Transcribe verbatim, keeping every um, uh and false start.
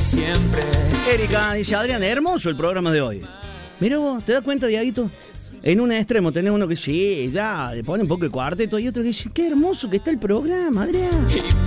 siempre. Erika dice, Adrián, hermoso el programa de hoy. Mira vos, ¿te das cuenta, Diaguito? En un extremo tenés uno que sí, da, le pone un poco de cuarteto y otro que dice, qué hermoso que está el programa, Adrián.